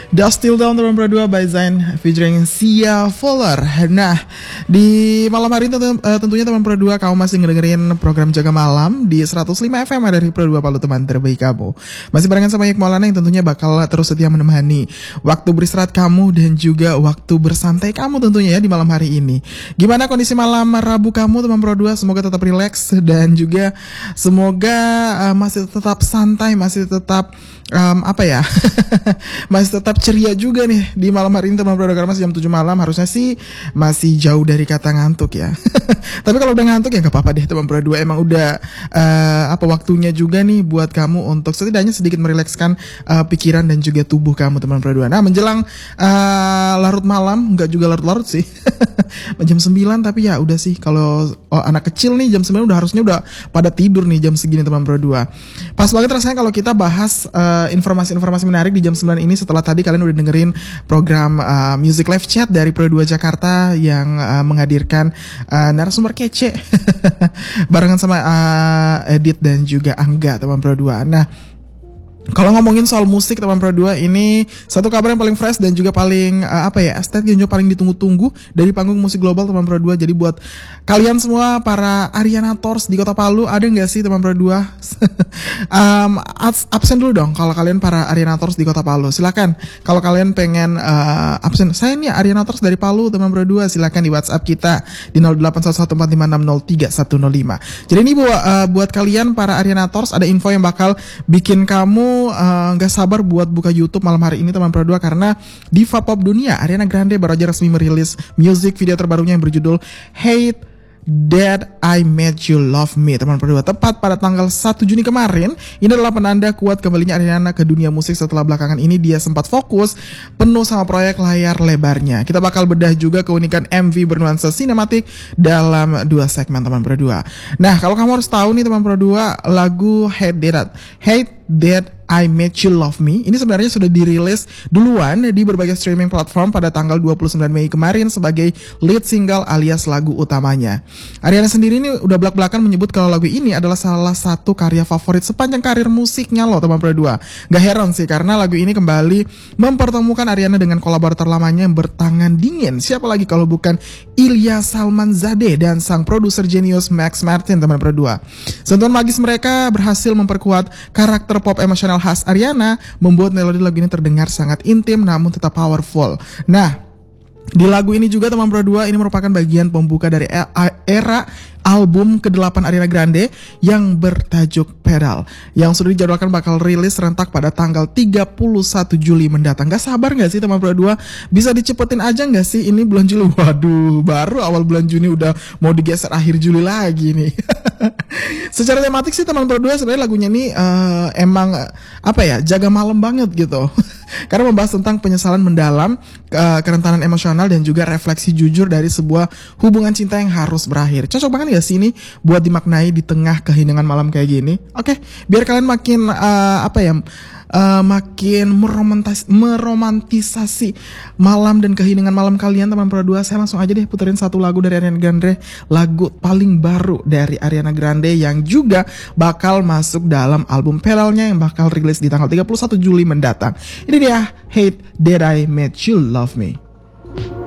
Dust Till Dawn teman berdua by Zayn featuring Sia Fowler. Nah, di malam hari ini tentunya teman berdua kamu masih ngedengerin program Jaga Malam di 105 FM dari Pro 2 Palu, teman terbaik kamu. Masih barengan sama Iqbal Maulana yang tentunya bakal terus setia menemani waktu beristirahat kamu dan juga waktu bersantai kamu tentunya ya di malam hari ini. Gimana kondisi malam Rabu kamu teman Pro 2? Semoga tetap rileks dan juga semoga masih tetap santai, masih tetap masih tetap ceria juga nih di malam hari ini teman bro, karena masih jam 7 malam, harusnya sih masih jauh dari kata ngantuk ya. Tapi kalau udah ngantuk ya gak apa-apa deh teman bro, emang udah waktunya juga nih buat kamu untuk setidaknya sedikit merilekskan pikiran dan juga tubuh kamu teman bro. Nah, menjelang larut malam, enggak juga larut-larut sih. Jam 9, tapi ya udah sih kalau anak kecil nih jam 9 harusnya udah pada tidur nih jam segini teman bro. Pas banget rasanya kalau kita bahas informasi-informasi menarik di jam 9 ini, setelah tadi kalian udah dengerin program Music Live Chat dari Pro 2 Jakarta yang menghadirkan narasumber kece barengan sama Edit dan juga Angga teman Pro 2. Nah, kalau ngomongin soal musik teman Pro 2, ini satu kabar yang paling fresh dan juga paling estetik dan juga paling ditunggu-tunggu dari panggung musik global teman Pro 2. Jadi buat kalian semua para Arianators di Kota Palu, ada nggak sih teman Pro 2? Absen dulu dong kalau kalian para Arianators di Kota Palu. Silakan kalau kalian pengen absen. Saya nih Arianators dari Palu teman Pro 2, silakan di WhatsApp kita di 081145603105. Jadi ini buat kalian para Arianators, ada info yang bakal bikin kamu gak sabar buat buka YouTube malam hari ini teman Pro 2, karena diva pop dunia Ariana Grande baru aja resmi merilis music video terbarunya yang berjudul Hate That I Made You Love Me teman Pro 2, tepat pada tanggal 1 Juni kemarin. Ini adalah penanda kuat kembalinya Ariana ke dunia musik setelah belakangan ini dia sempat fokus penuh sama proyek layar lebarnya. Kita bakal bedah juga keunikan MV bernuansa sinematik dalam 2 segmen teman Pro 2. Nah, kalau kamu harus tahu nih teman Pro 2, lagu Hate That I Made You Love Me ini sebenarnya sudah dirilis duluan di berbagai streaming platform pada tanggal 29 Mei kemarin sebagai lead single alias lagu utamanya. Ariana sendiri ini udah belak-belakan menyebut kalau lagu ini adalah salah satu karya favorit sepanjang karir musiknya loh teman Pro 2. Gak heran sih karena lagu ini kembali mempertemukan Ariana dengan kolaborator lamanya yang bertangan dingin. Siapa lagi kalau bukan Ilya Salmanzadeh dan sang produser jenius Max Martin teman Pro 2. Sentuhan magis mereka berhasil memperkuat karakter pop emosional khas Ariana, membuat melodi lagu ini terdengar sangat intim namun tetap powerful. Nah, di lagu ini juga teman Pro 2, ini merupakan bagian pembuka dari era album ke-8 Ariana Grande yang bertajuk Pedal, yang sudah dijadwalkan bakal rilis serentak pada tanggal 31 Juli mendatang. Gak sabar gak sih teman Pro 2? Bisa dicepetin aja gak sih ini bulan Juli? Waduh, baru awal bulan Juni udah mau digeser akhir Juli lagi nih. Secara tematik sih teman Pro 2 sebenarnya lagunya ini jaga malam banget gitu. Karena membahas tentang penyesalan mendalam, kerentanan emosional dan juga refleksi jujur dari sebuah hubungan cinta yang harus berakhir. Cocok banget gak sih ini buat dimaknai di tengah keheningan malam kayak gini? Oke, biar kalian makin makin meromantisasi malam dan keheningan malam kalian teman Pro 2, saya langsung aja deh puterin satu lagu dari Ariana Grande, lagu paling baru dari Ariana Grande yang juga bakal masuk dalam album Pedalnya yang bakal rilis di tanggal 31 Juli mendatang. Ini dia Hate That I Made You Love Me.